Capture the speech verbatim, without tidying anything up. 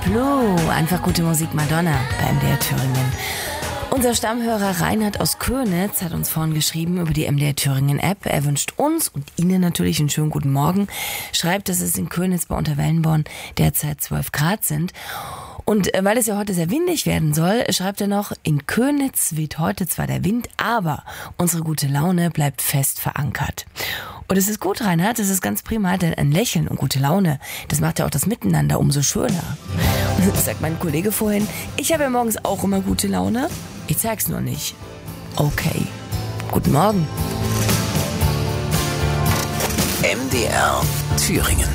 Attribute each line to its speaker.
Speaker 1: Blue, einfach gute Musik Madonna bei M D R Thüringen. Unser Stammhörer Reinhard aus Köniz hat uns vorhin geschrieben über die M D R Thüringen App. Er wünscht uns und Ihnen natürlich einen schönen guten Morgen. Schreibt, dass es in Köniz bei Unterwellenborn derzeit zwölf Grad sind. Und weil es ja heute sehr windig werden soll, schreibt er noch, in Köniz weht heute zwar der Wind, aber unsere gute Laune bleibt fest verankert. Und es ist gut, Reinhard, es ist ganz prima, denn ein Lächeln und gute Laune, das macht ja auch das Miteinander umso schöner. Und das sagt mein Kollege vorhin, ich habe ja morgens auch immer gute Laune, ich zeig's nur nicht. Okay, guten Morgen.
Speaker 2: M D R Thüringen.